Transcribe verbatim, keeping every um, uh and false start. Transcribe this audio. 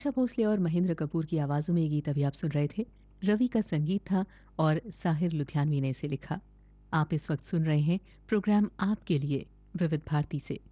आशा भोसले और महेंद्र कपूर की आवाजों में ये गीत अभी आप सुन रहे थे। रवि का संगीत था और साहिर लुधियानवी ने इसे लिखा। आप इस वक्त सुन रहे हैं प्रोग्राम आपके लिए विविध भारती से।